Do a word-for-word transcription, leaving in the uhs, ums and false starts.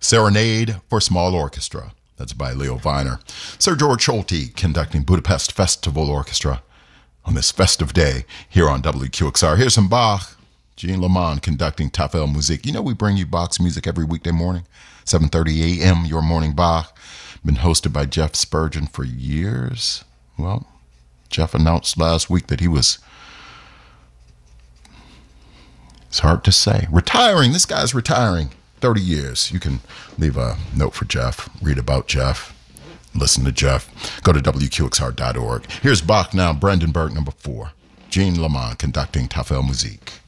Serenade for Small Orchestra. That's by Leo Weiner. Sir George Solti conducting Budapest Festival Orchestra on this festive day here on W Q X R. Here's some Bach. Jean Lamont conducting Tafel Musik. You know we bring you Bach's music every weekday morning, seven thirty a.m., your morning Bach. Been hosted by Jeff Spurgeon for years. Well, Jeff announced last week that he was, it's hard to say, retiring. This guy's retiring. thirty years. You can leave a note for Jeff, read about Jeff, listen to Jeff. Go to W Q X R dot org. Here's Bach now, Brandenburg number four. Jean Lamont conducting Tafel Musik.